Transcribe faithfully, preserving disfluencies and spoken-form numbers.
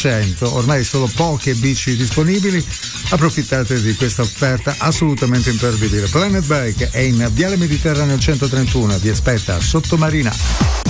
cento, ormai solo poche bici disponibili. Approfittate di questa offerta assolutamente imperdibile. Planet Bike è in Viale Mediterraneo centotrentuno, vi aspetta a Sottomarina.